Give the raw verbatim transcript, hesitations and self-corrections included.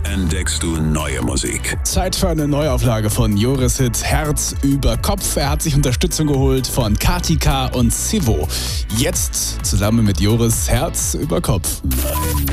entdeckst du neue Musik. Zeit für eine Neuauflage von Joris Hit Herz über Kopf. Er hat sich Unterstützung geholt von Katika und Sivo. Jetzt zusammen mit Joris Herz über Kopf.